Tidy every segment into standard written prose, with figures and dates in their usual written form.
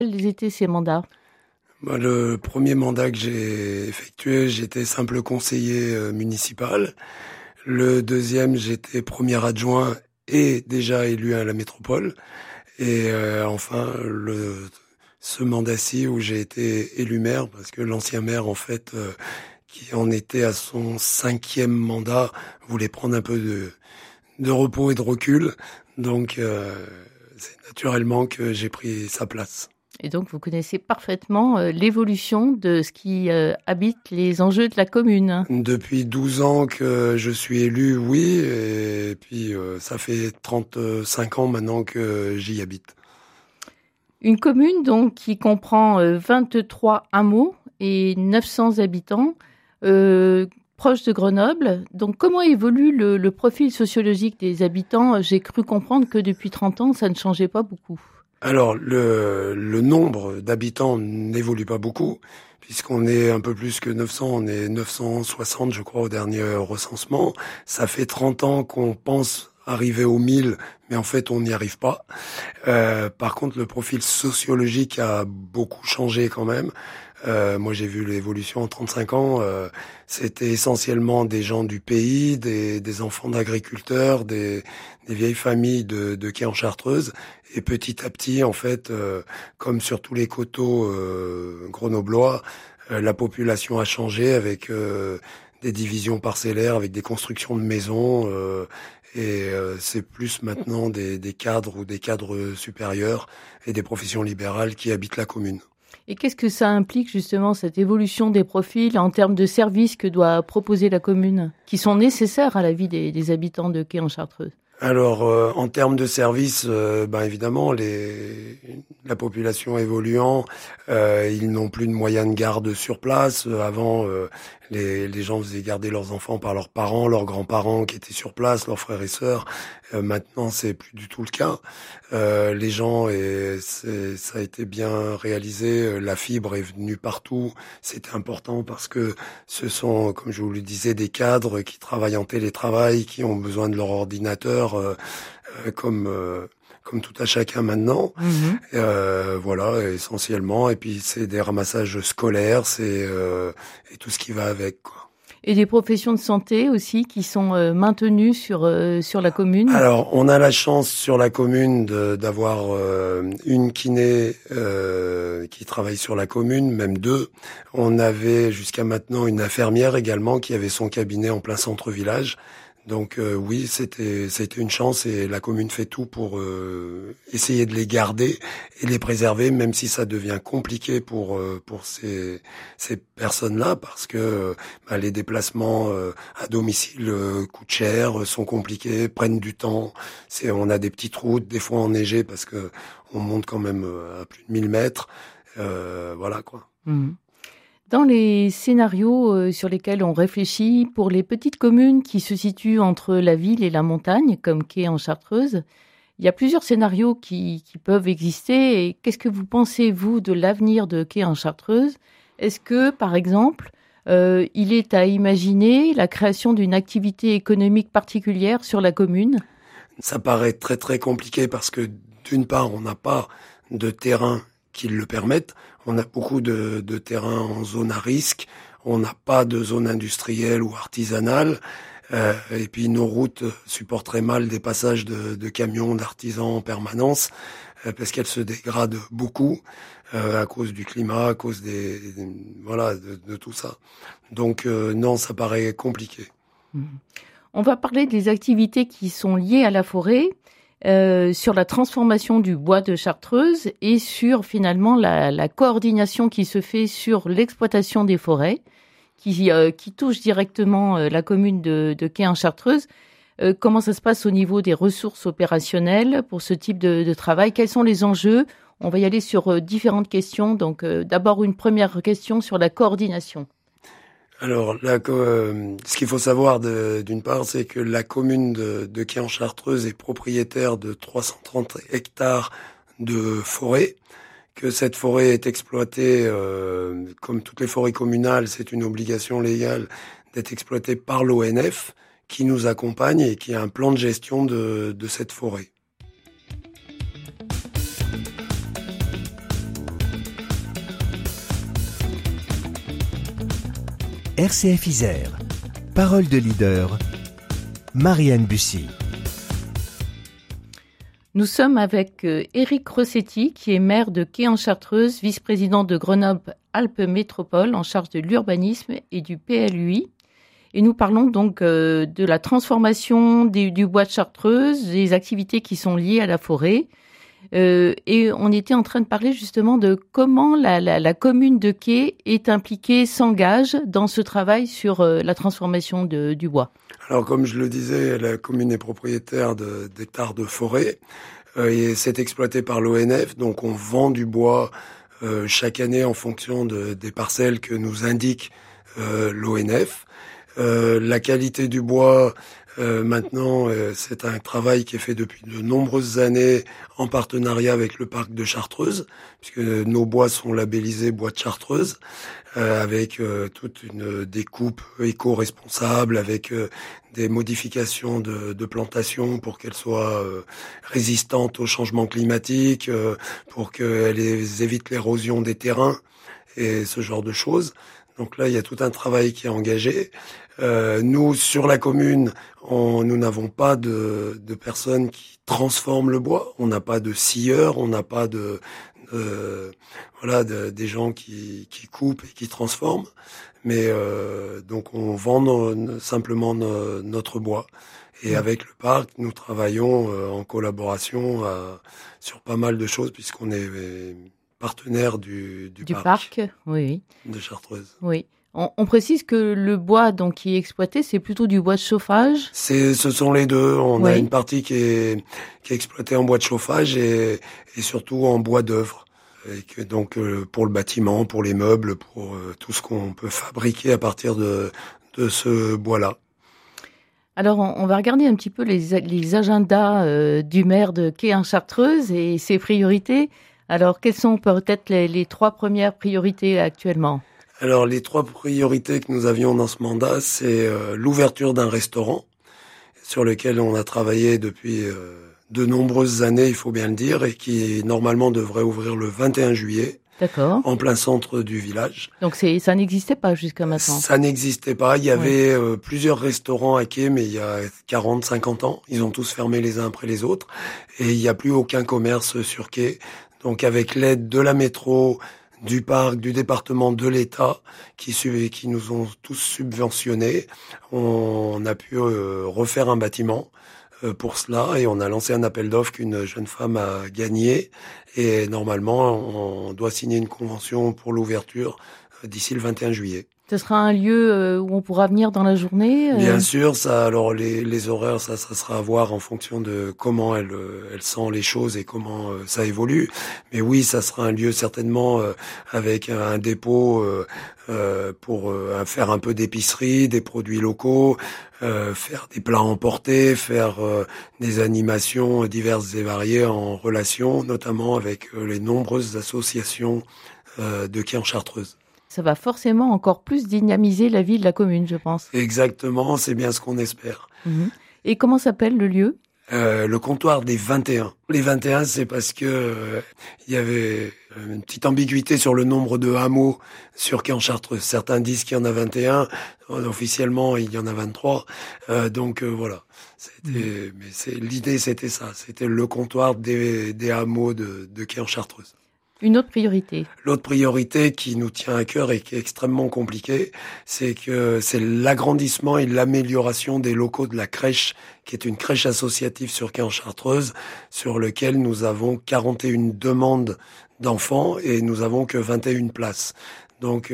Quels étaient ces mandats? Le premier mandat que j'ai effectué, j'étais simple conseiller municipal. Le deuxième, j'étais premier adjoint et déjà élu à la métropole. Et enfin, ce mandat-ci où j'ai été élu maire, parce que l'ancien maire, en fait, qui en était à son 5e mandat, voulait prendre un peu de repos et de recul. Donc, c'est naturellement que j'ai pris sa place. Et donc, vous connaissez parfaitement l'évolution de ce qui habite les enjeux de la commune. Depuis 12 ans que je suis élu, oui, et puis ça fait 35 ans maintenant que j'y habite. Une commune donc qui comprend 23 hameaux et 900 habitants, proche de Grenoble. Donc, comment évolue le profil sociologique des habitants? J'ai cru comprendre que depuis 30 ans, ça ne changeait pas beaucoup. Alors, le nombre d'habitants n'évolue pas beaucoup, puisqu'on est un peu plus que 900, on est 960, je crois, au dernier recensement. Ça fait 30 ans qu'on pense arriver aux 1000, mais en fait, on n'y arrive pas. Par contre, le profil sociologique a beaucoup changé quand même. Moi, j'ai vu l'évolution en 35 ans. C'était essentiellement des gens du pays, des enfants d'agriculteurs, des vieilles familles de quais en Chartreuse. Et petit à petit, en fait, comme sur tous les coteaux grenoblois, la population a changé avec des divisions parcellaires, avec des constructions de maisons. C'est plus maintenant des cadres ou des cadres supérieurs et des professions libérales qui habitent la commune. Et qu'est-ce que ça implique justement, cette évolution des profils en termes de services que doit proposer la commune, qui sont nécessaires à la vie des habitants de quais en Chartreuse? Alors, en termes de services, évidemment, la population évoluant, ils n'ont plus de moyens de garde sur place. Avant, les gens faisaient garder leurs enfants par leurs parents, leurs grands-parents qui étaient sur place, leurs frères et sœurs. Maintenant, c'est plus du tout le cas. Les gens, ça a été bien réalisé, la fibre est venue partout. C'était important parce que ce sont, comme je vous le disais, des cadres qui travaillent en télétravail, qui ont besoin de leur ordinateur, comme tout à chacun maintenant. Voilà, essentiellement. Et puis c'est des ramassages scolaires, et tout ce qui va avec, quoi. Et des professions de santé aussi qui sont maintenues sur la commune? Alors, on a la chance sur la commune d'avoir une kiné qui travaille sur la commune, même deux. On avait jusqu'à maintenant une infirmière également qui avait son cabinet en plein centre-village. Donc oui, c'était une chance et la commune fait tout pour essayer de les garder et les préserver, même si ça devient compliqué pour ces personnes-là, parce que les déplacements à domicile coûtent cher, sont compliqués, prennent du temps. On a des petites routes, des fois enneigées parce que on monte quand même à plus de 1000 mètres. Voilà quoi. Mmh. Dans les scénarios sur lesquels on réfléchit pour les petites communes qui se situent entre la ville et la montagne, comme quais en Chartreuse, il y a plusieurs scénarios qui peuvent exister. Et qu'est-ce que vous pensez, vous, de l'avenir de quais en Chartreuse? Est-ce que, par exemple, il est à imaginer la création d'une activité économique particulière sur la commune? Ça paraît très très compliqué parce que d'une part, on n'a pas de terrain qui le permettent. On a beaucoup de terrains en zone à risque. On n'a pas de zone industrielle ou artisanale. Et puis nos routes supporteraient mal des passages de camions, d'artisans en permanence, parce qu'elles se dégradent beaucoup à cause du climat, à cause de tout ça. Donc non, ça paraît compliqué. On va parler des activités qui sont liées à la forêt. Sur la transformation du bois de Chartreuse et sur finalement la coordination qui se fait sur l'exploitation des forêts, qui touche directement la commune de quais en Chartreuse. Comment ça se passe au niveau des ressources opérationnelles pour ce type de travail? Quels sont les enjeux? On va y aller sur différentes questions. Donc d'abord une première question sur la coordination. Alors, ce qu'il faut savoir d'une part, c'est que la commune de quais en Chartreuse est propriétaire de 330 hectares de forêt, que cette forêt est exploitée, comme toutes les forêts communales, c'est une obligation légale d'être exploitée par l'ONF, qui nous accompagne et qui a un plan de gestion de cette forêt. RCF Isère. Parole de leader, Marianne Bussy. Nous sommes avec Éric Rossetti, qui est maire de Quai-en-Chartreuse, vice-président de Grenoble-Alpes Métropole, en charge de l'urbanisme et du PLUI. Et nous parlons donc de la transformation du bois de Chartreuse, des activités qui sont liées à la forêt. Et on était en train de parler justement de comment la commune de Quai est impliquée, s'engage dans ce travail sur la transformation du bois. Alors, comme je le disais, la commune est propriétaire d'hectares de forêt et c'est exploité par l'ONF. Donc, on vend du bois chaque année en fonction des parcelles que nous indique l'ONF. La qualité du bois, maintenant, c'est un travail qui est fait depuis de nombreuses années en partenariat avec le parc de Chartreuse, puisque nos bois sont labellisés bois de Chartreuse, avec toute une découpe éco-responsable, avec des modifications de plantation pour qu'elles soient résistantes au changement climatique, pour qu'elles évitent l'érosion des terrains et ce genre de choses. Donc là, il y a tout un travail qui est engagé. Nous, sur la commune, nous n'avons pas de personnes qui transforment le bois. On n'a pas de scieurs, on n'a pas des gens qui coupent et qui transforment. Mais donc, on vend simplement notre bois. Et avec le parc, nous travaillons en collaboration sur pas mal de choses, puisqu'on est partenaire du parc, oui, de Chartreuse. Oui. On précise que le bois donc qui est exploité, c'est plutôt du bois de chauffage. Ce sont les deux. On a une partie qui est exploitée en bois de chauffage et surtout en bois d'œuvre. Et que donc pour le bâtiment, pour les meubles, pour tout ce qu'on peut fabriquer à partir de ce bois-là. Alors, on va regarder un petit peu les agendas du maire de Quai-en-Chartreuse et ses priorités. Alors, quelles sont peut-être les 3 premières priorités actuellement ? Alors, les 3 priorités que nous avions dans ce mandat, c'est l'ouverture d'un restaurant sur lequel on a travaillé depuis de nombreuses années, il faut bien le dire, et qui normalement devrait ouvrir le 21 juillet. D'accord. En plein centre du village. Donc ça n'existait pas jusqu'à maintenant. Ça n'existait pas. Il y avait plusieurs restaurants à Quai, mais il y a 40, 50 ans. Ils ont tous fermé les uns après les autres. Et il n'y a plus aucun commerce sur Quai. Donc avec l'aide de la métro, du parc, du département, de l'État, qui nous ont tous subventionnés, on a pu refaire un bâtiment pour cela, et on a lancé un appel d'offres qu'une jeune femme a gagné, et normalement on doit signer une convention pour l'ouverture d'ici le 21 juillet. Ce sera un lieu où on pourra venir dans la journée Bien sûr, ça. Alors les horaires, ça sera à voir en fonction de comment elle sent les choses et comment ça évolue. Mais oui, ça sera un lieu certainement avec un dépôt pour faire un peu d'épicerie, des produits locaux, faire des plats emportés, faire des animations diverses et variées en relation, notamment avec les nombreuses associations de Quai-en-Chartreuse. Ça va forcément encore plus dynamiser la vie de la commune, je pense. Exactement, c'est bien ce qu'on espère. Et comment s'appelle le lieu ? Le comptoir des 21. Les 21, c'est parce que il y avait une petite ambiguïté sur le nombre de hameaux sur Quai-en-Chartreuse. Certains disent qu'il y en a 21, officiellement il y en a 23. Donc voilà. Mais l'idée c'était ça, c'était le comptoir des hameaux de Quai-en-Chartreuse. Une autre priorité. L'autre priorité qui nous tient à cœur et qui est extrêmement compliquée, c'est l'agrandissement et l'amélioration des locaux de la crèche, qui est une crèche associative sur Quai-en-Chartreuse, sur lequel nous avons 41 demandes d'enfants et nous avons que 21 places. Donc,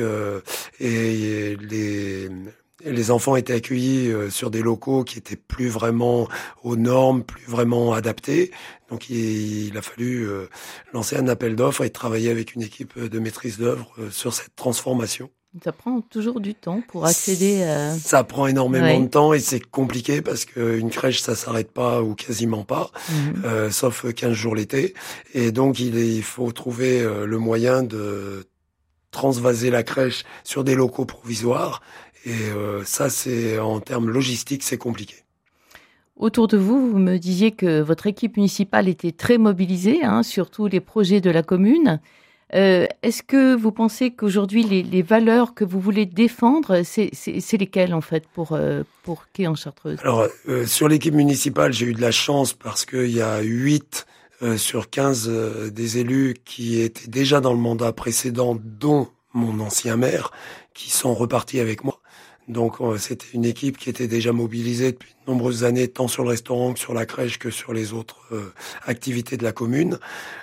les enfants étaient accueillis sur des locaux qui étaient plus vraiment aux normes, plus vraiment adaptés. Donc il a fallu lancer un appel d'offres et travailler avec une équipe de maîtrise d'œuvre sur cette transformation. Ça prend toujours du temps pour accéder à... Ça prend énormément de temps et c'est compliqué parce qu'une crèche, ça s'arrête pas ou quasiment pas, sauf 15 jours l'été. Et donc il faut trouver le moyen de transvaser la crèche sur des locaux provisoires. Et ça, c'est en termes logistiques, c'est compliqué. Autour de vous, vous me disiez que votre équipe municipale était très mobilisée sur tous les projets de la commune. Est-ce que vous pensez qu'aujourd'hui, les valeurs que vous voulez défendre, c'est lesquelles, en fait, pour Quai en Chartreuse? Alors, sur l'équipe municipale, j'ai eu de la chance parce qu'il y a 8 sur 15 des élus qui étaient déjà dans le mandat précédent, dont mon ancien maire, qui sont repartis avec moi. Donc, c'était une équipe qui était déjà mobilisée depuis de nombreuses années, tant sur le restaurant que sur la crèche que sur les autres activités de la commune.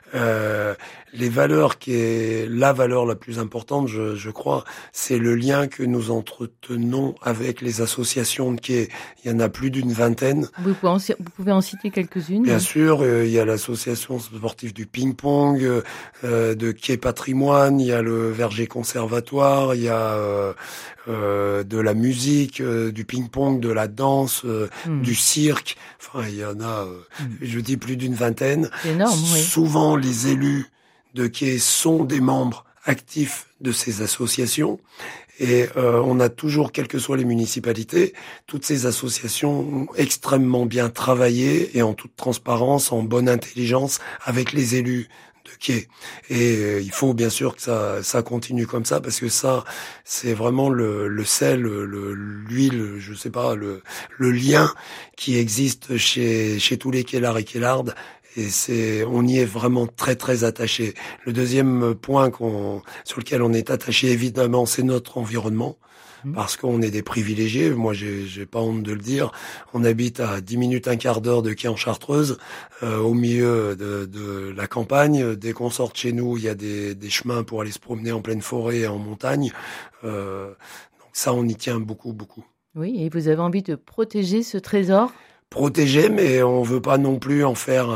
Les valeurs qui est la valeur la plus importante, je crois, c'est le lien que nous entretenons avec les associations de quai. Il y en a plus d'une vingtaine. Vous pouvez en citer quelques-unes? Bien sûr, il y a l'association sportive du ping-pong, de Quai Patrimoine, il y a le Verger Conservatoire, il y a de la musique, du ping-pong, de la danse, du cirque. Enfin, il y en a, je dis plus d'une vingtaine. C'est énorme, oui. Souvent, les élus de quai sont des membres actifs de ces associations. Et on a toujours, quelles que soient les municipalités, toutes ces associations ont extrêmement bien travaillé et en toute transparence, en bonne intelligence avec les élus de quai. Et il faut bien sûr que ça continue comme ça, parce que ça, c'est vraiment le sel, l'huile, je sais pas, le lien qui existe chez tous les quailards et quailardes. Et on y est vraiment très très attaché. Le deuxième point sur lequel on est attaché, évidemment, c'est notre environnement, parce qu'on est des privilégiés. Moi, j'ai pas honte de le dire. On habite à 10 minutes, un quart d'heure de Quai en Chartreuse, au milieu de la campagne. Dès qu'on sort de chez nous, il y a des chemins pour aller se promener en pleine forêt et en montagne. Donc ça, on y tient beaucoup, beaucoup. Oui, et vous avez envie de protéger ce trésor? Protéger, mais on veut pas non plus en faire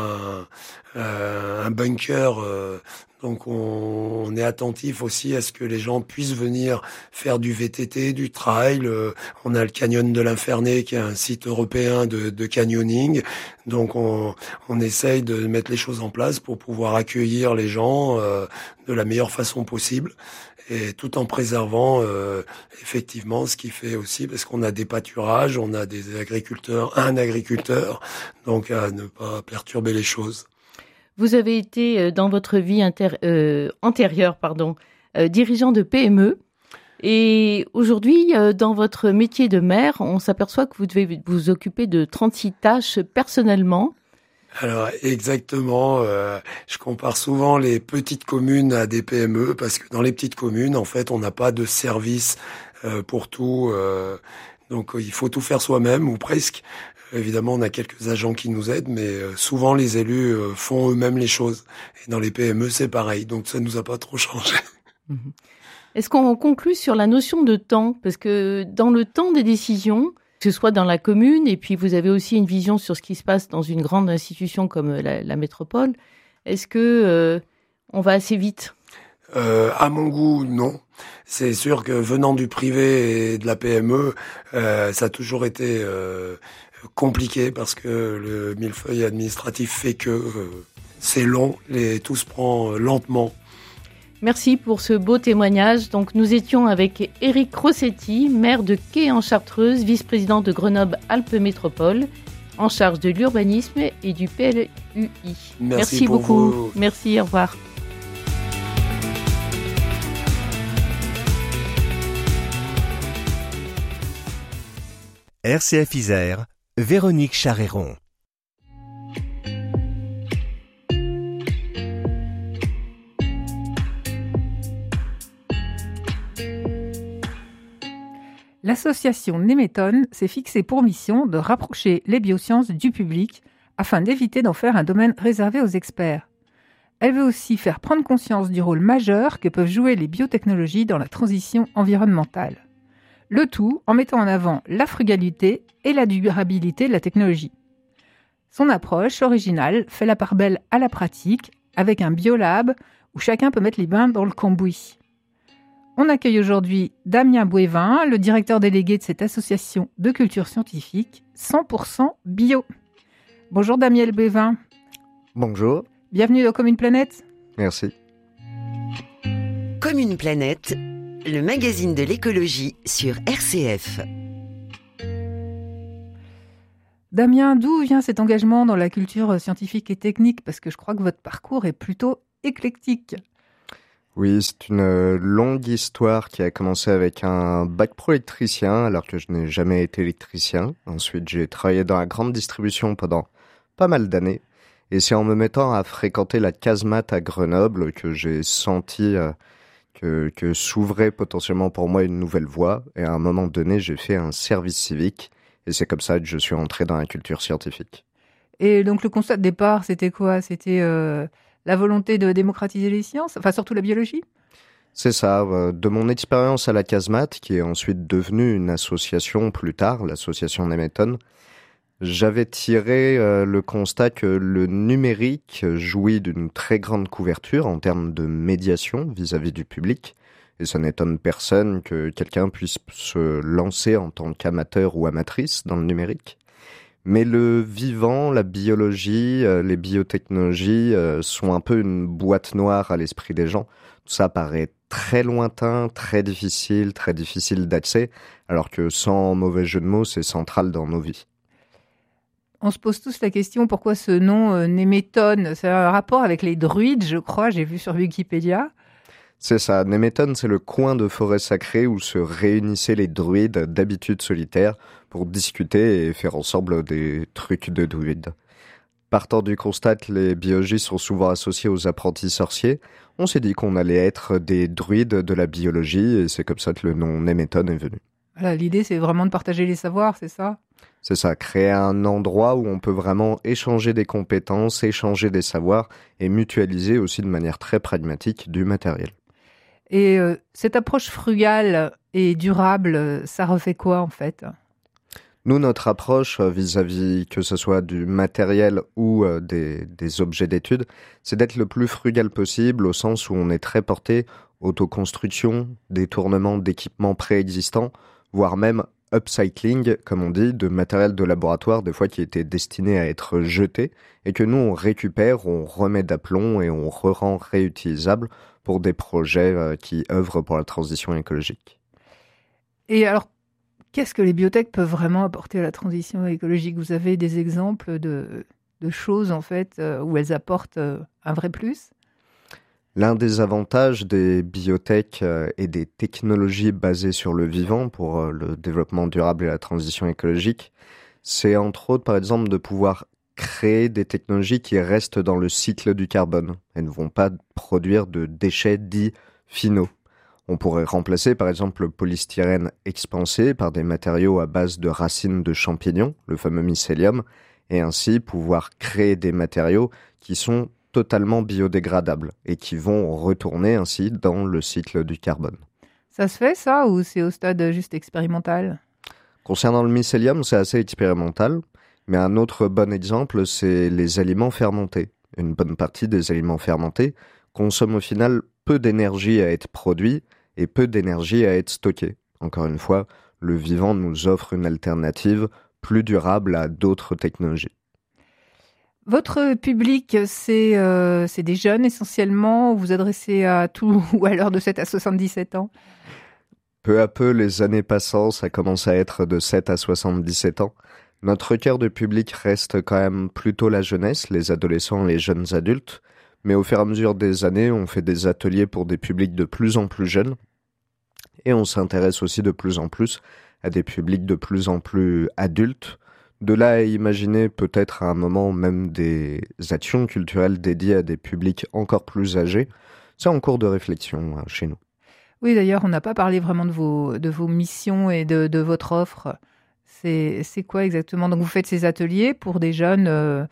un bunker. Donc on est attentif aussi à ce que les gens puissent venir faire du VTT, du trail. On a le canyon de l'Infernet qui est un site européen de canyoning. Donc on essaye de mettre les choses en place pour pouvoir accueillir les gens de la meilleure façon possible. Et tout en préservant effectivement ce qui fait aussi, parce qu'on a des pâturages, on a des agriculteurs, un agriculteur, donc à ne pas perturber les choses. Vous avez été dans votre vie antérieure, dirigeant de PME, et aujourd'hui, dans votre métier de maire, on s'aperçoit que vous devez vous occuper de 36 tâches personnellement. Alors exactement, je compare souvent les petites communes à des PME, parce que dans les petites communes, en fait, on n'a pas de service pour tout, donc il faut tout faire soi-même, ou presque. Évidemment, on a quelques agents qui nous aident, mais souvent les élus font eux-mêmes les choses. Et dans les PME, c'est pareil, donc ça nous a pas trop changé. Est-ce qu'on conclut sur la notion de temps? Parce que dans le temps des décisions, que ce soit dans la commune, et puis vous avez aussi une vision sur ce qui se passe dans une grande institution comme la métropole, est-ce que on va assez vite? À mon goût, non. C'est sûr que venant du privé et de la PME, ça a toujours été compliqué, parce que le millefeuille administratif fait que c'est long, tout se prend lentement. Merci pour ce beau témoignage. Donc, nous étions avec Éric Rossetti, maire de Quai en Chartreuse, vice-président de Grenoble-Alpes Métropole, en charge de l'urbanisme et du PLUI. Merci beaucoup. Vous. Merci, au revoir. RCF Isère, Véronique Charéron. L'association Néméthone s'est fixée pour mission de rapprocher les biosciences du public afin d'éviter d'en faire un domaine réservé aux experts. Elle veut aussi faire prendre conscience du rôle majeur que peuvent jouer les biotechnologies dans la transition environnementale. Le tout en mettant en avant la frugalité et la durabilité de la technologie. Son approche originale fait la part belle à la pratique avec un biolab où chacun peut mettre les mains dans le cambouis. On accueille aujourd'hui Damien Bouévin, le directeur délégué de cette association de culture scientifique 100% bio. Bonjour Damien Bouévin. Bonjour. Bienvenue dans Comme une planète. Merci. Comme une planète, le magazine de l'écologie sur RCF. Damien, d'où vient cet engagement dans la culture scientifique et technique? Parce que je crois que votre parcours est plutôt éclectique. Oui, c'est une longue histoire qui a commencé avec un bac pro électricien, alors que je n'ai jamais été électricien. Ensuite, j'ai travaillé dans la grande distribution pendant pas mal d'années. Et c'est en me mettant à fréquenter la casemate à Grenoble que j'ai senti que s'ouvrait potentiellement pour moi une nouvelle voie. Et à un moment donné, j'ai fait un service civique. Et c'est comme ça que je suis entré dans la culture scientifique. Et donc le constat de départ, c'était quoi? C'était la volonté de démocratiser les sciences, enfin surtout la biologie? C'est ça, de mon expérience à la casemate, qui est ensuite devenue une association plus tard, l'association Nemeton, j'avais tiré le constat que le numérique jouit d'une très grande couverture en termes de médiation vis-à-vis du public. Et ça n'étonne personne que quelqu'un puisse se lancer en tant qu'amateur ou amatrice dans le numérique. Mais le vivant, la biologie, les biotechnologies sont un peu une boîte noire à l'esprit des gens. Tout ça paraît très lointain, très difficile d'accès, alors que sans mauvais jeu de mots, c'est central dans nos vies. On se pose tous la question, pourquoi ce nom Nemeton? C'est un rapport avec les druides, je crois, j'ai vu sur Wikipédia. C'est ça, Nemeton, c'est le coin de forêt sacrée où se réunissaient les druides d'habitude solitaires pour discuter et faire ensemble des trucs de druides. Partant du constat que les biologistes sont souvent associés aux apprentis sorciers, on s'est dit qu'on allait être des druides de la biologie et c'est comme ça que le nom Nemeton est venu. Voilà, l'idée, c'est vraiment de partager les savoirs, c'est ça? C'est ça, créer un endroit où on peut vraiment échanger des compétences, échanger des savoirs et mutualiser aussi de manière très pragmatique du matériel. Et cette approche frugale et durable, ça refait quoi en fait? Nous, notre approche vis-à-vis que ce soit du matériel ou des objets d'étude, c'est d'être le plus frugal possible au sens où on est très porté autoconstruction, détournement d'équipements préexistants, voire même upcycling, comme on dit, de matériel de laboratoire, des fois qui était destiné à être jeté, et que nous on récupère, on remet d'aplomb et on rend réutilisable pour des projets qui œuvrent pour la transition écologique. Et alors, qu'est-ce que les biotech peuvent vraiment apporter à la transition écologique? Vous avez des exemples de choses en fait où elles apportent un vrai plus? L'un des avantages des biotech et des technologies basées sur le vivant pour le développement durable et la transition écologique, c'est entre autres par exemple de pouvoir créer des technologies qui restent dans le cycle du carbone. Elles ne vont pas produire de déchets dits finaux. On pourrait remplacer par exemple le polystyrène expansé par des matériaux à base de racines de champignons, le fameux mycélium, et ainsi pouvoir créer des matériaux qui sont totalement biodégradables et qui vont retourner ainsi dans le cycle du carbone. Ça se fait ça ou c'est au stade juste expérimental? Concernant le mycélium, c'est assez expérimental, mais un autre bon exemple, c'est les aliments fermentés. Une bonne partie des aliments fermentés consomment au final peu d'énergie à être produit et peu d'énergie à être stocké. Encore une fois, le vivant nous offre une alternative plus durable à d'autres technologies. Votre public, c'est des jeunes essentiellement, vous vous adressez à tout ou à l'heure de 7 à 77 ans? Peu à peu, les années passant, ça commence à être de 7 à 77 ans. Notre cœur de public reste quand même plutôt la jeunesse, les adolescents, les jeunes adultes. Mais au fur et à mesure des années, on fait des ateliers pour des publics de plus en plus jeunes. Et on s'intéresse aussi de plus en plus à des publics de plus en plus adultes. De là à imaginer peut-être à un moment même des actions culturelles dédiées à des publics encore plus âgés, c'est en cours de réflexion chez nous. Oui, d'ailleurs, on n'a pas parlé vraiment de vos missions et de votre offre. C'est quoi exactement? Donc, vous faites ces ateliers pour des jeunes,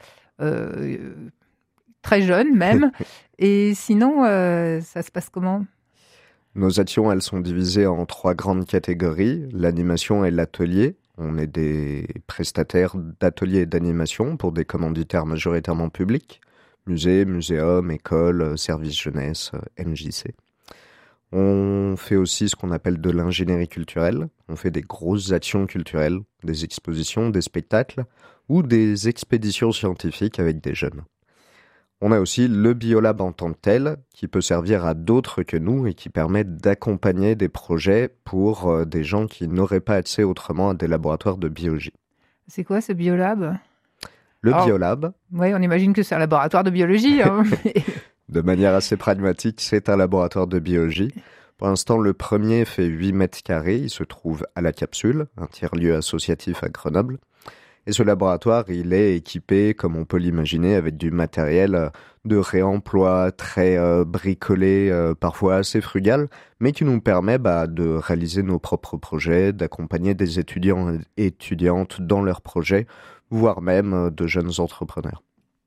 très jeunes même. Et sinon, ça se passe comment? Nos actions, elles sont divisées en 3 grandes catégories. L'animation et l'atelier. On est des prestataires d'ateliers et d'animation pour des commanditaires majoritairement publics. Musées, muséums, écoles, services jeunesse, MJC. On fait aussi ce qu'on appelle de l'ingénierie culturelle. On fait des grosses actions culturelles, des expositions, des spectacles ou des expéditions scientifiques avec des jeunes. On a aussi le biolab en tant que tel, qui peut servir à d'autres que nous et qui permet d'accompagner des projets pour des gens qui n'auraient pas accès autrement à des laboratoires de biologie. C'est quoi ce biolab? Le biolab? Oui, on imagine que c'est un laboratoire de biologie. Hein. De manière assez pragmatique, c'est un laboratoire de biologie. Pour l'instant, le premier fait 8 mètres carrés. Il se trouve à la Capsule, un tiers-lieu associatif à Grenoble. Et ce laboratoire, il est équipé, comme on peut l'imaginer, avec du matériel de réemploi très bricolé, parfois assez frugal, mais qui nous permet de réaliser nos propres projets, d'accompagner des étudiants et étudiantes dans leurs projets, voire même de jeunes entrepreneurs.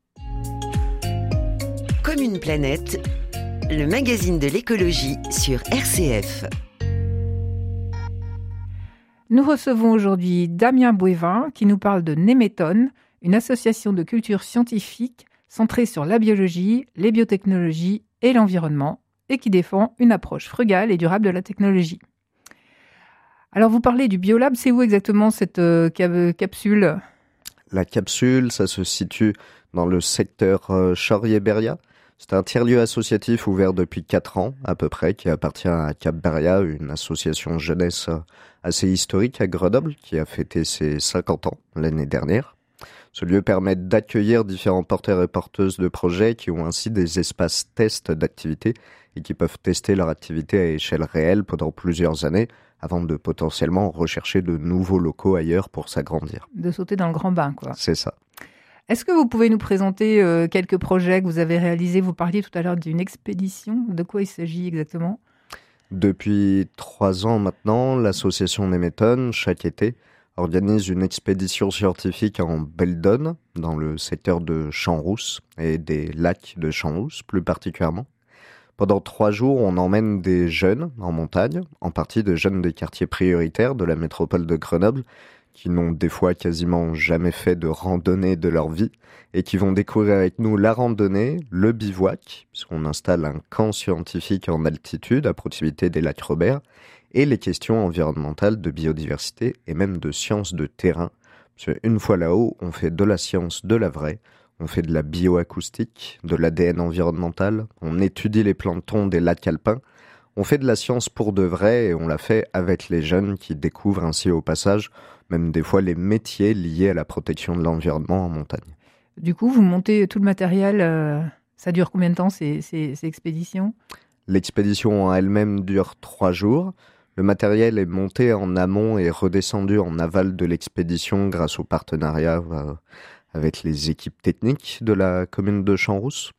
Comme une planète, le magazine de l'écologie sur RCF. Nous recevons aujourd'hui Damien Bouévin qui nous parle de Nemeton, une association de culture scientifique centrée sur la biologie, les biotechnologies et l'environnement et qui défend une approche frugale et durable de la technologie. Alors vous parlez du Biolab, c'est où exactement cette capsule ? La capsule, ça se situe dans le secteur Chaurier-Beria. C'est un tiers-lieu associatif ouvert depuis 4 ans à peu près, qui appartient à Cap-Beria, une association jeunesse assez historique à Grenoble, qui a fêté ses 50 ans l'année dernière. Ce lieu permet d'accueillir différents porteurs et porteuses de projets qui ont ainsi des espaces tests d'activités et qui peuvent tester leur activité à échelle réelle pendant plusieurs années avant de potentiellement rechercher de nouveaux locaux ailleurs pour s'agrandir. De sauter dans le grand bain, quoi. C'est ça. Est-ce que vous pouvez nous présenter quelques projets que vous avez réalisés ? Vous parliez tout à l'heure d'une expédition. De quoi il s'agit exactement ? Depuis 3 ans maintenant, l'association Nemeton, chaque été, organise une expédition scientifique en Beldonne, dans le secteur de Champs-Rousses et des lacs de Champs-Rousses plus particulièrement. Pendant 3 jours, on emmène des jeunes en montagne, en partie des jeunes des quartiers prioritaires de la métropole de Grenoble, qui n'ont des fois quasiment jamais fait de randonnée de leur vie et qui vont découvrir avec nous la randonnée, le bivouac, puisqu'on installe un camp scientifique en altitude à proximité des lacs Robert, et les questions environnementales de biodiversité et même de sciences de terrain. Parce qu'une fois là-haut, on fait de la science de la vraie, on fait de la bioacoustique, de l'ADN environnemental, on étudie les planctons des lacs alpins, on fait de la science pour de vrai et on la fait avec les jeunes qui découvrent ainsi au passage même des fois les métiers liés à la protection de l'environnement en montagne. Du coup, vous montez tout le matériel, ça dure combien de temps ces expéditions ? L'expédition en elle-même dure 3 jours. Le matériel est monté en amont et redescendu en aval de l'expédition grâce au partenariat avec les équipes techniques de la commune de Champs-Rousses.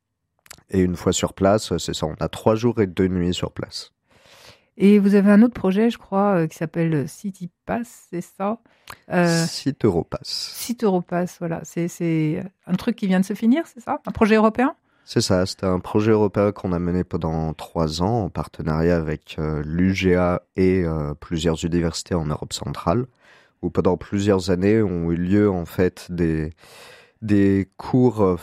Et une fois sur place, c'est ça, on a 3 jours et 2 nuits sur place. Et vous avez un autre projet, je crois, qui s'appelle CityPass, c'est ça ? Site Europass. Site Europass, voilà. C'est un truc qui vient de se finir, c'est ça ? Un projet européen ? C'est ça, c'était un projet européen qu'on a mené pendant 3 ans en partenariat avec l'UGA et plusieurs universités en Europe centrale, où pendant plusieurs années ont eu lieu en fait des cours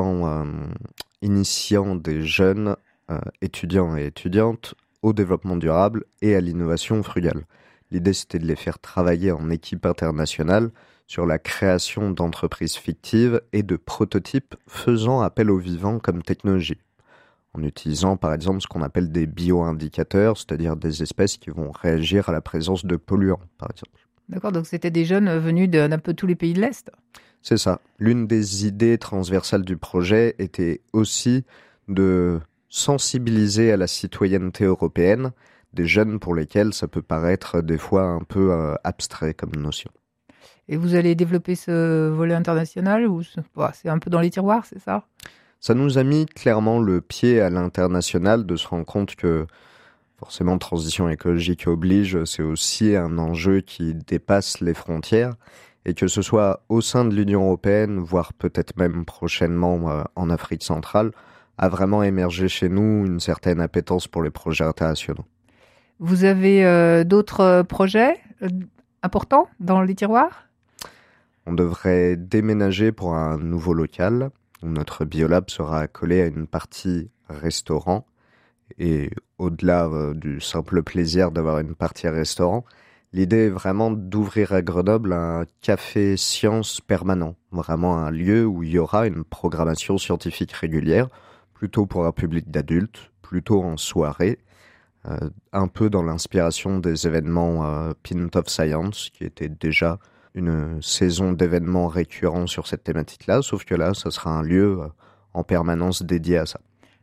initiant des jeunes étudiants et étudiantes au développement durable et à l'innovation frugale. L'idée, c'était de les faire travailler en équipe internationale sur la création d'entreprises fictives et de prototypes faisant appel au vivant comme technologie, en utilisant par exemple ce qu'on appelle des bioindicateurs, c'est-à-dire des espèces qui vont réagir à la présence de polluants, par exemple. D'accord, donc c'était des jeunes venus d'un peu tous les pays de l'Est ? C'est ça. L'une des idées transversales du projet était aussi de sensibiliser à la citoyenneté européenne des jeunes pour lesquels ça peut paraître des fois un peu abstrait comme notion. Et vous allez développer ce volet international ou c'est un peu dans les tiroirs, c'est ça ? Ça nous a mis clairement le pied à l'international de se rendre compte que forcément transition écologique oblige, c'est aussi un enjeu qui dépasse les frontières et que ce soit au sein de l'Union européenne, voire peut-être même prochainement en Afrique centrale, a vraiment émergé chez nous une certaine appétence pour les projets internationaux. Vous avez d'autres projets importants dans les tiroirs ? On devrait déménager pour un nouveau local où notre biolab sera accolé à une partie restaurant. Et au-delà du simple plaisir d'avoir une partie restaurant, l'idée est vraiment d'ouvrir à Grenoble un café science permanent, vraiment un lieu où il y aura une programmation scientifique régulière, plutôt pour un public d'adultes, plutôt en soirée, un peu dans l'inspiration des événements Pint of Science, qui était déjà une saison d'événements récurrents sur cette thématique-là, sauf que là, ce sera un lieu en permanence dédié à ça.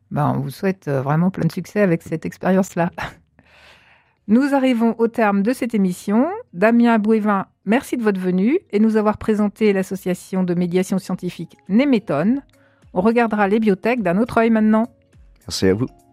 On vous souhaite vraiment plein de succès avec cette expérience-là. Nous arrivons au terme de cette émission. Damien Bouévin, merci de votre venue et nous avoir présenté l'association de médiation scientifique Nemeton. On regardera les biotech d'un autre œil maintenant. Merci à vous.